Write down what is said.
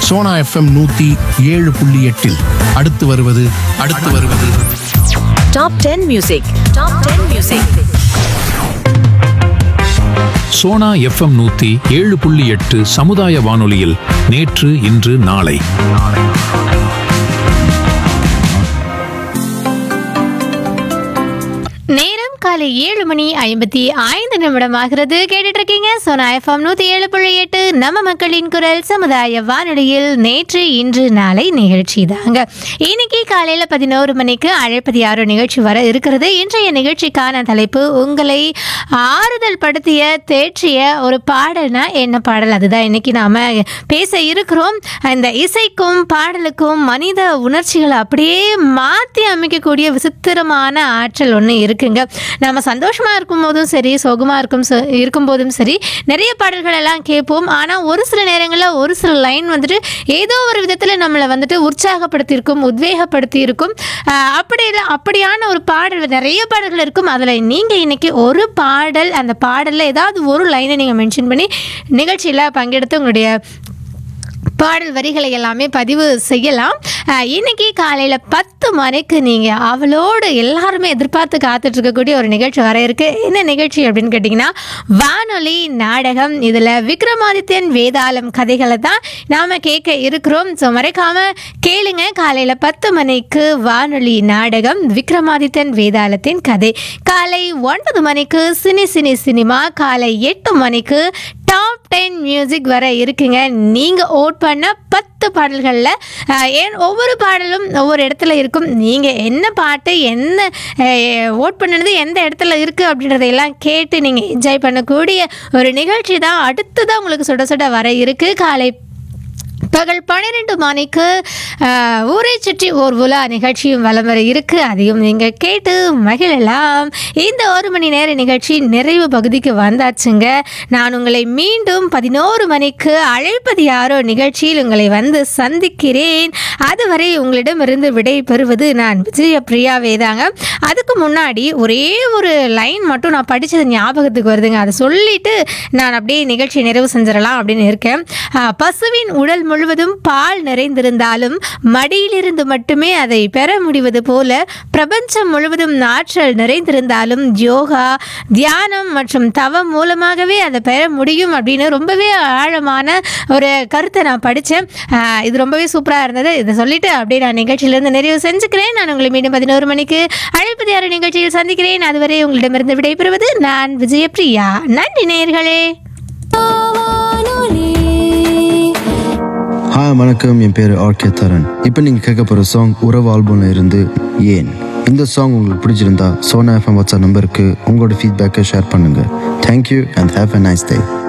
Sona FM 107.8 அடுத்து வருவது top 10 music Sona FM 107.8 சமுதாய வானொலியில் நேற்று இன்று நாளை. நேரம் காலை 7:55 ஆகிறது. கேட்டுட்டு இருக்கீங்க சோனா எஃப்எம் 107.8 நம்ம மக்களின் குரல் சமுதாய வானொலியில் நேற்று இன்று நாளை நிகழ்ச்சி தாங்க. இன்னைக்கு காலையில 11 மணிக்கு அழைப்பது யாரோ நிகழ்ச்சி வர இருக்கிறது. இன்றைய நிகழ்ச்சிக்கான தலைப்பு உங்களை ஆறுதல் படுத்திய தேற்றிய ஒரு பாடல்னா என்ன பாடல், அதுதான் இன்னைக்கு நாம பேச இருக்கிறோம். இந்த இசைக்கும் பாடலுக்கும் மனித உணர்ச்சிகளை அப்படியே மாற்றி அமைக்கக்கூடிய விசித்திரமான ஆற்றல் ஒன்று இருக்குங்க. நம்ம சந்தோஷமா இருக்கும் போதும் சரி, சோகமா இருக்கும் போதும் சரி, நிறைய பாடல்கள் எல்லாம் கேட்போம். ஆனால் ஒரு சில நேரங்களில் ஒரு சில லைன் வந்துட்டு ஏதோ ஒரு விதத்தில் நம்மளை வந்துட்டு உற்சாகப்படுத்தியிருக்கும், உத்வேகப்படுத்தி இருக்கும். அப்படியான ஒரு பாடல், நிறைய பாடல்கள் இருக்கும். அதில் நீங்கள் இன்னைக்கு ஒரு பாடல், அந்த பாடலில் ஏதாவது ஒரு லைனை நீங்கள் மென்ஷன் பண்ணி நிகழ்ச்சியில் பங்கெடுத்து உங்களுடைய பாடல் வரிகளை எல்லாமே பதிவு செய்யலாம். இன்னைக்கு காலையில் 10 மணிக்கு நீங்கள் அவளோடு எல்லாருமே எதிர்பார்த்து காத்துட்டு இருக்கக்கூடிய ஒரு நிகழ்ச்சி வர இருக்கு. என்ன நிகழ்ச்சி அப்படின்னு கேட்டிங்கன்னா, வானொலி நாடகம். இதில் விக்ரமாதித்யன் வேதாளம் கதைகளை தான் நாம் கேட்க இருக்கிறோம். ஸோ மறைக்காமல் கேளுங்க. காலையில் 10 மணிக்கு வானொலி நாடகம் விக்ரமாதித்யன் வேதாளத்தின் கதை. காலை 9 மணிக்கு சினிமா. காலை 8 மணிக்கு டாப் 10 மியூசிக் வர இருக்குங்க. நீங்கள் ஓட் பண்ண 10 பாடல்களில் ஏன் ஒவ்வொரு பாடலும் ஒவ்வொரு இடத்துல இருக்கும். நீங்கள் என்ன பாட்டு, என்ன ஓட் பண்ணது எந்த இடத்துல இருக்குது அப்படின்றதையெல்லாம் கேட்டு நீங்கள் என்ஜாய் பண்ணக்கூடிய ஒரு நிகழ்ச்சி தான் அடுத்ததான் உங்களுக்கு சுட வர இருக்குது. காலை பகல் 12 மணிக்கு ஊரை சுற்றி ஓர் உலா நிகழ்ச்சியும் வலம் வர இருக்கு. அதையும் நீங்கள் கேட்டு மகிழலாம். இந்த 1 மணி நேர நிகழ்ச்சி நிறைவு பகுதிக்கு வந்தாச்சுங்க. நான் உங்களை மீண்டும் 11 மணிக்கு அழைப்பது யாரோ நிகழ்ச்சியில் உங்களை வந்து சந்திக்கிறேன். அதுவரை உங்களிடமிருந்து விடை பெறுவது நான் விஜயபிரியாவே தாங்க. அதுக்கு முன்னாடி ஒரே ஒரு லைன் மட்டும் நான் படித்தது ஞாபகத்துக்கு வருதுங்க. அதை சொல்லிட்டு நான் அப்படியே நிகழ்ச்சி நிறைவு செஞ்சிடலாம் அப்படின்னு இருக்கேன். பசுவின் உடல் முழுவதும் பால் நிறைந்திருந்தாலும் மடியிலிருந்து மட்டுமே அதை பெற முடிவது போல பிரபஞ்சம் முழுவதும் ஆற்றல் நிறைந்திருந்தாலும் யோகா, தியானம் மற்றும் தவம் மூலமாகவே அதை பெற முடியும் அப்படின்னு ரொம்பவே ஆழமான ஒரு கருத்தை நான் படித்தேன். இது ரொம்பவே சூப்பராக இருந்தது. இதை சொல்லிட்டு அப்படியே நான் நிகழ்ச்சியிலிருந்து நிறைவு செஞ்சுக்கிறேன். நான் உங்களை மீண்டும் 11 மணிக்கு அழைப்பது யாரோ நிகழ்ச்சியில் சந்திக்கிறேன். அதுவரை உங்களிடமிருந்து விடைபெறுவது நான் விஜயபிரியா. நன்றி நேயர்களே. ஹாய் வணக்கம், என் பேர் ஆர்கே தரன். இப்போ நீங்கள் கேட்க போகிற சாங் உறவு ஆல்பம்ல இருந்து ஏன். இந்த சாங் உங்களுக்கு பிடிச்சிருந்தா சோனா எஃப்எம் வாட்ஸ்அப் நம்பருக்கு உங்களோட ஃபீட்பேக்கை ஷேர் பண்ணுங்கள். Thank you and have a nice day.